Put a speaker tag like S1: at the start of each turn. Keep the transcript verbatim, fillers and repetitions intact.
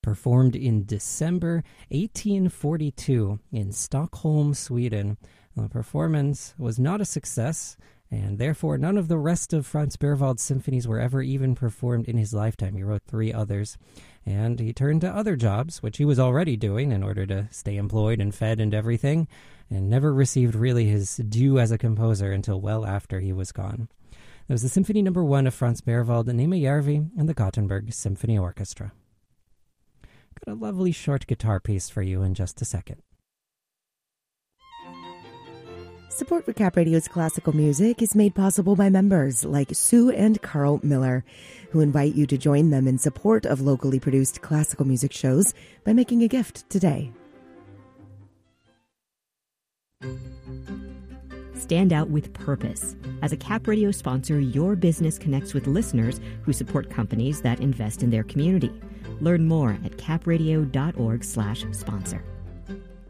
S1: performed in December eighteen forty-two in Stockholm, Sweden. The performance was not a success, and therefore none of the rest of Franz Berwald's symphonies were ever even performed in his lifetime. He wrote three others, and he turned to other jobs, which he was already doing in order to stay employed and fed and everything, and never received really his due as a composer until well after he was gone. That was the Symphony Number One of Franz Berwald, Niima Järvi, and the Gothenburg Symphony Orchestra. Got a lovely short guitar piece for you in just a second.
S2: Support for Cap Radio's classical music is made possible by members like Sue and Carl Miller, who invite you to join them in support of locally produced classical music shows by making a gift today.
S3: Stand out with purpose. As a Cap Radio sponsor, your business connects with listeners who support companies that invest in their community. Learn more at capradio dot org slash sponsor.